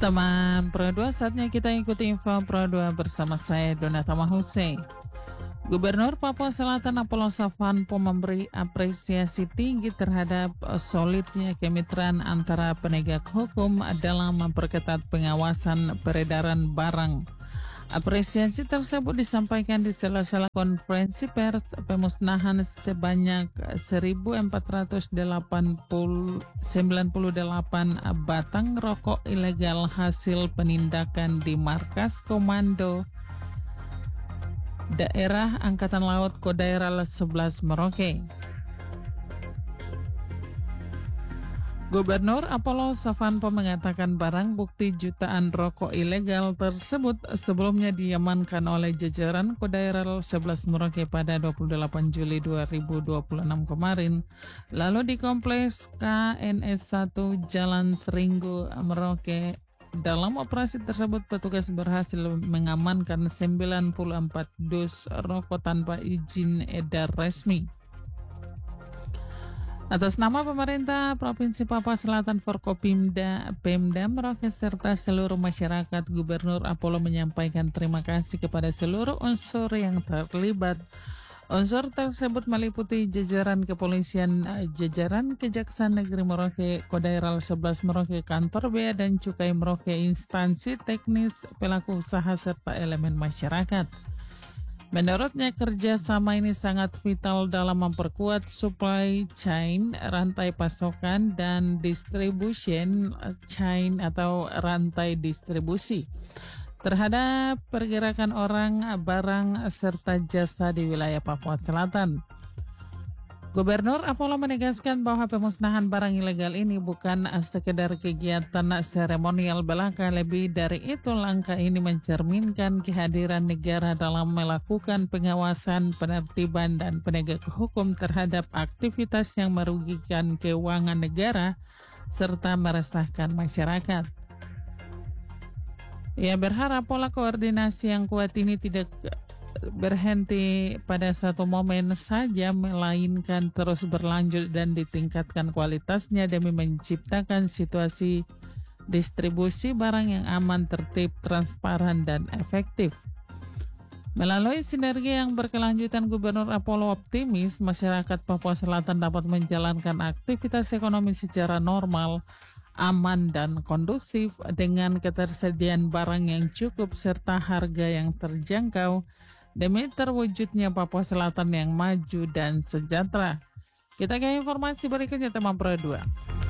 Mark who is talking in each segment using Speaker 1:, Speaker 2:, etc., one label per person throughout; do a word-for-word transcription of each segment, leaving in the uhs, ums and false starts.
Speaker 1: Teman Pro dua, saatnya kita ikuti info Pro dua bersama saya Donata Mahuse. Gubernur Papua Selatan Apollo Savanpo memberi apresiasi tinggi terhadap solidnya kemitraan antara penegak hukum dalam memperketat pengawasan peredaran barang. Apresiasi tersebut disampaikan di sela-sela konferensi pers pemusnahan sebanyak seribu empat ratus sembilan puluh delapan batang rokok ilegal hasil penindakan di Markas Komando Daerah Angkatan Laut Kodaeral sebelas Merauke. Gubernur Apollo Savanpo mengatakan barang bukti jutaan rokok ilegal tersebut sebelumnya diamankan oleh jajaran Kodaeral sebelas Merauke pada dua puluh delapan Juli dua ribu dua puluh enam kemarin, lalu di Kompleks K N S satu Jalan Seringgu, Merauke. Dalam operasi tersebut, petugas berhasil mengamankan sembilan puluh empat dus rokok tanpa izin edar resmi. Atas nama pemerintah Provinsi Papua Selatan, Forkopimda, Pemda Merauke serta seluruh masyarakat, Gubernur Apollo menyampaikan terima kasih kepada seluruh unsur yang terlibat. Unsur tersebut meliputi jajaran kepolisian, jajaran Kejaksaan Negeri Merauke, Kodaeral sebelas Merauke, kantor Bea dan Cukai Merauke, instansi teknis, pelaku usaha serta elemen masyarakat. Menurutnya, kerjasama ini sangat vital dalam memperkuat supply chain, rantai pasokan, dan distribution chain atau rantai distribusi terhadap pergerakan orang, barang, serta jasa di wilayah Papua Selatan. Gubernur Apollo menegaskan bahwa pemusnahan barang ilegal ini bukan sekedar kegiatan seremonial belaka, lebih dari itu langkah ini mencerminkan kehadiran negara dalam melakukan pengawasan, penertiban, dan penegak hukum terhadap aktivitas yang merugikan keuangan negara serta meresahkan masyarakat. Ia berharap pola koordinasi yang kuat ini tidak berhenti pada satu momen saja, melainkan terus berlanjut dan ditingkatkan kualitasnya demi menciptakan situasi distribusi barang yang aman, tertib, transparan, dan efektif. Melalui sinergi yang berkelanjutan, Gubernur Apollo optimis masyarakat Papua Selatan dapat menjalankan aktivitas ekonomi secara normal, aman, dan kondusif dengan ketersediaan barang yang cukup serta harga yang terjangkau demi terwujudnya Papua Selatan yang maju dan sejahtera. Kita ke informasi berikutnya, teman Pro dua.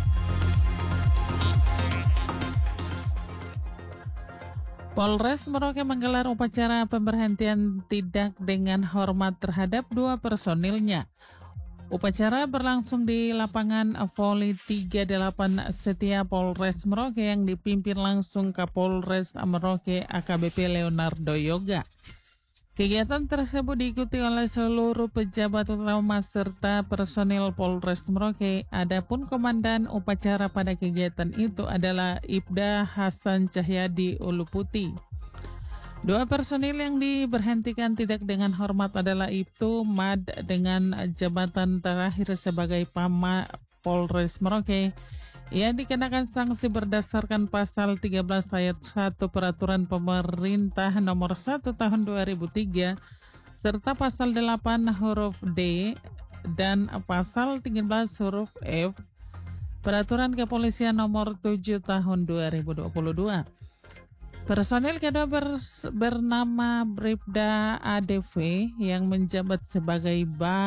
Speaker 1: Polres Merauke menggelar upacara pemberhentian tidak dengan hormat terhadap dua personilnya. Upacara berlangsung di lapangan voli tiga puluh delapan Setia Polres Merauke yang dipimpin langsung Kapolres Merauke A K B P Leonardo Yoga. Kegiatan tersebut diikuti oleh seluruh pejabat utama serta personil Polres Merauke. Adapun komandan upacara pada kegiatan itu adalah Ibda Hasan Cahyadi Uluputi. Dua personil yang diberhentikan tidak dengan hormat adalah Ibtu Mad dengan jabatan terakhir sebagai Pama Polres Merauke. Ia dikenakan sanksi berdasarkan pasal tiga belas ayat satu Peraturan Pemerintah nomor satu tahun dua ribu tiga serta pasal delapan huruf D dan pasal tiga belas huruf F Peraturan Kepolisian nomor tujuh tahun dua ribu dua puluh dua. Personil kedua ber, bernama Bribda A D V yang menjabat sebagai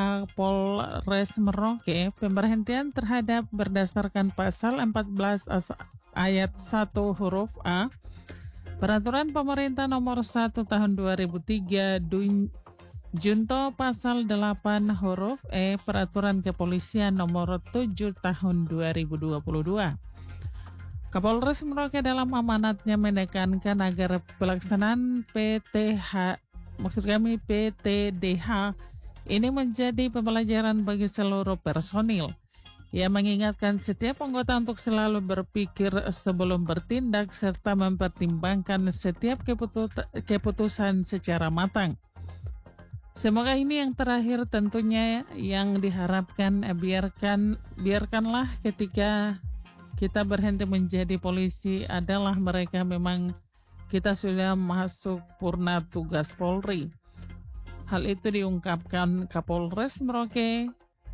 Speaker 1: Bapolres Merauke. Pemberhentian terhadap berdasarkan pasal empat belas ayat satu huruf A Peraturan Pemerintah nomor satu tahun dua ribu tiga Dun, Junto pasal delapan huruf E Peraturan Kepolisian nomor tujuh tahun dua ribu dua puluh dua. Kapolres Merauke dalam amanatnya menekankan agar pelaksanaan P T H, maksud kami P T D H, ini menjadi pembelajaran bagi seluruh personil. Ia mengingatkan setiap anggota untuk selalu berpikir sebelum bertindak serta mempertimbangkan setiap keputusan secara matang. Semoga ini yang terakhir tentunya yang diharapkan, biarkan biarkanlah ketika kita berhenti menjadi polisi adalah mereka memang kita sudah masuk purna tugas Polri. Hal itu diungkapkan Kapolres Merauke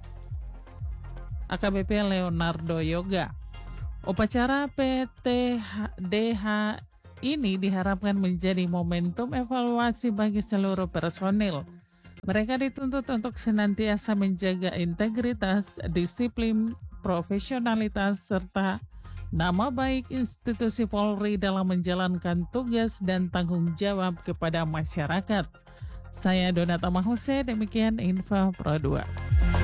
Speaker 1: A K B P Leonardo Yoga. Upacara P T D H ini diharapkan menjadi momentum evaluasi bagi seluruh personil. Mereka dituntut untuk senantiasa menjaga integritas, disiplin, profesionalitas, serta nama baik institusi Polri dalam menjalankan tugas dan tanggung jawab kepada masyarakat. Saya Donata Mahuse, demikian info Pro dua.